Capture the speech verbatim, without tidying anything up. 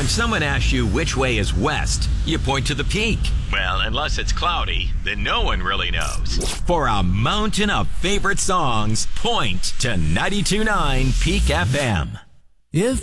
When someone asks you which way is west, you point to the peak. Well, unless it's cloudy, then no one really knows. For a mountain of favorite songs, point to ninety-two point nine Peak F M. If